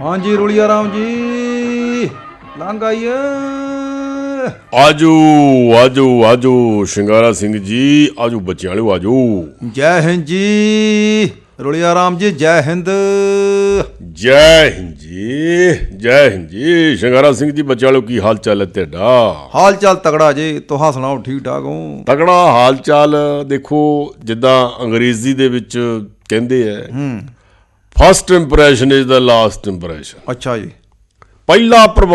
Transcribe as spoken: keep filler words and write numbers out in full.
हाँ जी रुलिया राम जी लंघ आइए। आजो आजो आजो शिंगारा सिंह जी आजो बच्चे वाले आजो। जय हिंद जी रुलिया राम जी जय हिंद। जय हिंद जी जय हिंद जी शिंगारा सिंह जी बच्चे वालों की हाल चाल है तेरा? हाल चाल तगड़ा जी तुहां सुनाओ ठीक ठाक हो? तगड़ा हाल चाल देखो जिद्दां अंग्रेजी दे विच कहंदे है first impression is the last impression. अच्छा जी। पहला